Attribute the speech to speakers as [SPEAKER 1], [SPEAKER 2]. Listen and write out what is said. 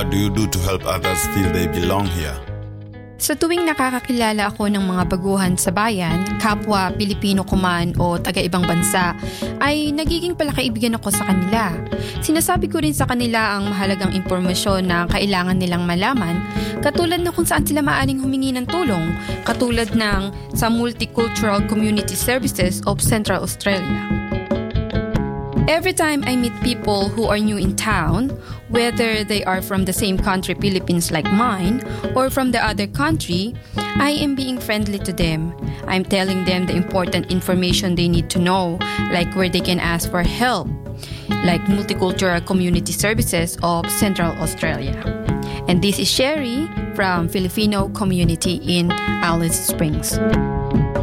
[SPEAKER 1] What do you do to help others feel they belong here?
[SPEAKER 2] Sa tuwing nakakakilala ako ng mga baguhan sa bayan, kapwa Pilipino ko man o taga-ibang bansa, ay nagiging palakaibigan ako sa kanila. Sinasabi ko rin sa kanila ang mahalagang impormasyon na kailangan nilang malaman, katulad na kung saan sila maaaring humingi ng tulong, katulad ng sa Multicultural Community Services of Central Australia. Every time I meet people who are new in town, whether they are from the same country, Philippines like mine, or from the other country, I am being friendly to them. I'm telling them the important information they need to know, like where they can ask for help, like Multicultural Community Services of Central Australia. And this is Sherry from Filipino Community in Alice Springs.